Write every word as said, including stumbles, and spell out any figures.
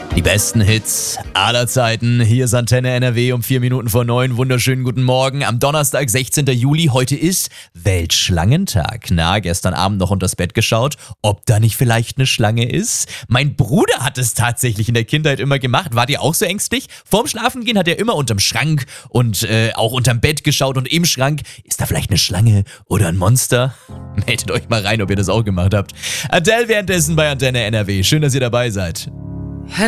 Die besten Hits aller Zeiten. Hier ist Antenne N R W um vier Minuten vor neun. Wunderschönen guten Morgen. Am Donnerstag, sechzehnten Juli. Heute ist Weltschlangentag. Na, gestern Abend noch unters Bett geschaut, ob da nicht vielleicht eine Schlange ist. Mein Bruder hat es tatsächlich in der Kindheit immer gemacht. Wart ihr auch so ängstlich? Vorm Schlafengehen hat er immer unterm Schrank und äh, auch unterm Bett geschaut und im Schrank. Ist da vielleicht eine Schlange oder ein Monster? Meldet euch mal rein, ob ihr das auch gemacht habt. Adele währenddessen bei Antenne N R W. Schön, dass ihr dabei seid.